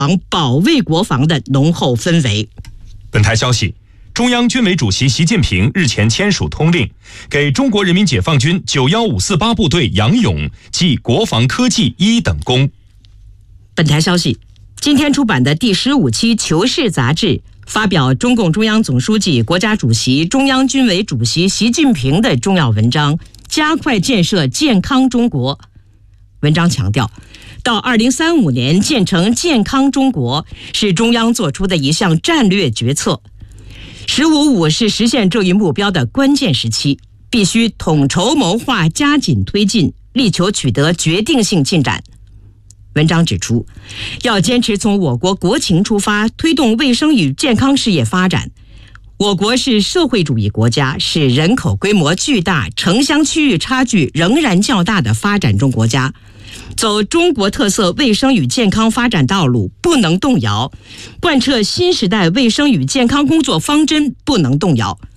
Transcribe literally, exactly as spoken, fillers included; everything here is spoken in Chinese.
保卫国防的浓厚氛围。 本台消息，中央军委主席习近平日前签署通令，给中国人民解放军九一五四八部队杨勇记国防科技一等功。 本台消息，今天出版的第十五期《求是》杂志发表中共中央总书记、国家主席、中央军委主席习近平的重要文章，加快建设健康中国。文章强调，到二零三五年建成健康中国是中央做出的一项战略决策。十五五是实现这一目标的关键时期，必须统筹谋划，加紧推进，力求取得决定性进展。文章指出，要坚持从我国国情出发，推动卫生与健康事业发展。我国是社会主义国家，是人口规模巨大、城乡区域差距仍然较大的发展中国家。走中国特色卫生与健康发展道路不能动摇，贯彻新时代卫生与健康工作方针不能动摇。